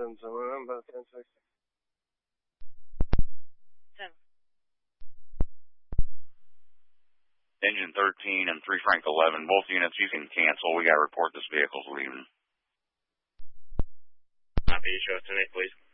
about 10 seconds. 7. Engine 13 and 3 Frank 11. Both units, you can cancel. We got to report this vehicle's leaving. Copy. Show us tonight, please.